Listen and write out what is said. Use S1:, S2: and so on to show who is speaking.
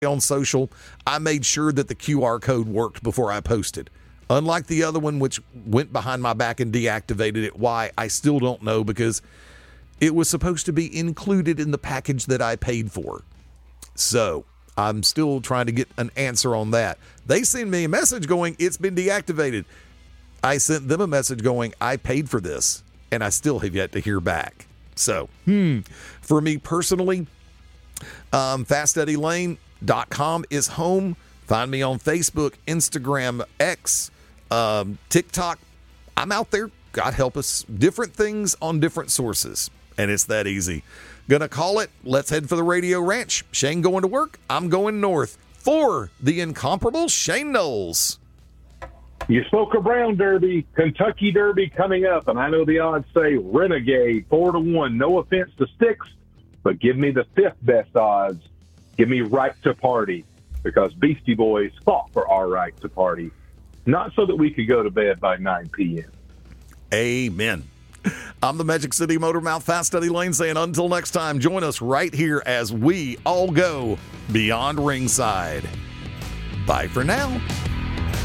S1: on social, I made sure that the QR code worked before I posted. Unlike the other one, which went behind my back and deactivated it. Why? I still don't know, because it was supposed to be included in the package that I paid for. So I'm still trying to get an answer on that. They send me a message going, it's been deactivated. I sent them a message going, I paid for this, and I still have yet to hear back. So, for me personally, FastEddieLane.com is home. Find me on Facebook, Instagram, X, TikTok. I'm out there. God help us. Different things on different sources. And it's that easy. Gonna call it. Let's head for the Radio Ranch. Shane going to work. I'm going north for the incomparable Shane Knowles.
S2: You spoke of Brown Derby, Kentucky Derby coming up, and I know the odds say Renegade 4-1. No offense to Sticks, but give me the fifth best odds. Give me Right to Party, because Beastie Boys fought for our right to party, not so that we could go to bed by 9 p.m.
S1: Amen. I'm the Magic City Motor Mouth, Fast Eddie Lane, saying until next time, join us right here as we all go beyond ringside. Bye for now.